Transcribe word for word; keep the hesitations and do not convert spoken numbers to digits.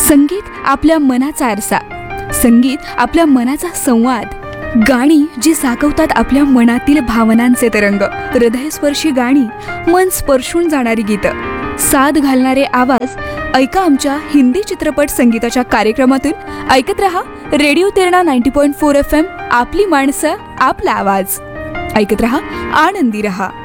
संगीत आपल्या मनाचा आरसा, संगीत आपल्या मनाचा संवाद, गाणी जी जागवतात आपल्या मनातील भावनांचे तरंग, हृदयस्पर्शी गाणी, मन स्पर्शून जाणारी गीतं, साद घालणारे आवाज. ऐका आमच्या हिंदी चित्रपट संगीताच्या कार्यक्रमातून. ऐकत रहा radio Terna ninety point four F M. आपली माणसं, आपला आवाज. ऐकत रहा, आनंदी रहा.